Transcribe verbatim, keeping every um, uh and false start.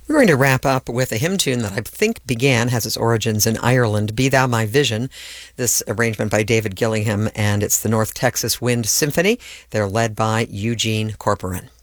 We're going to wrap up with a hymn tune that I think began, has its origins in Ireland, Be Thou My Vision. This arrangement by David Gillingham, and it's the North Texas Wind Symphony. They're led by Eugene Corporon.